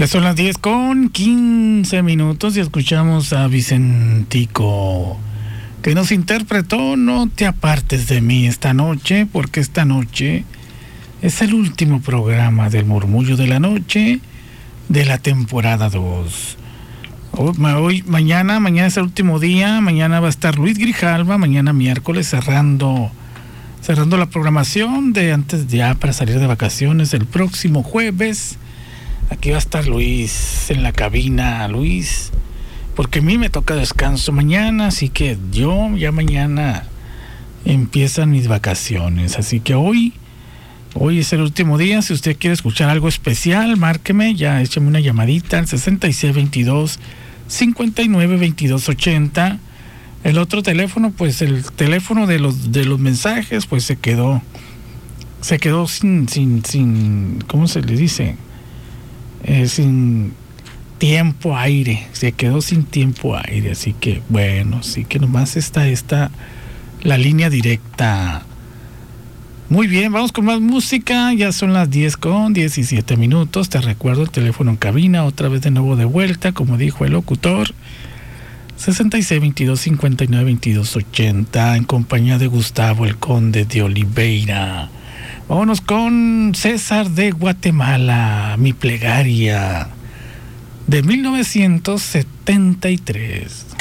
Ya son las 10:15 y escuchamos a Vicentico, que nos interpretó No te apartes de mí esta noche, porque esta noche es el último programa del Murmullo de la Noche de la temporada 2. Mañana es el último día. Mañana va a estar Luis Grijalva, mañana miércoles, cerrando la programación de antes ya para salir de vacaciones. El próximo jueves aquí va a estar Luis en la cabina. Luis, porque a mí me toca descanso mañana, así que yo ya mañana empiezan mis vacaciones, así que hoy es el último día. Si usted quiere escuchar algo especial, márqueme, ya échame una llamadita al 6622-592280. El otro teléfono, pues el teléfono de los mensajes, pues se quedó sin ¿cómo se le dice? Sin tiempo aire, se quedó sin tiempo aire, así que bueno, sí que nomás está la línea directa. Muy bien, vamos con más música. Ya son las 10:17. Te recuerdo el teléfono en cabina, otra vez de nuevo de vuelta, como dijo el locutor, 6622-592280, en compañía de Gustavo el Conde de Oliveira. Vámonos con César de Guatemala, Mi Plegaria, de 1973.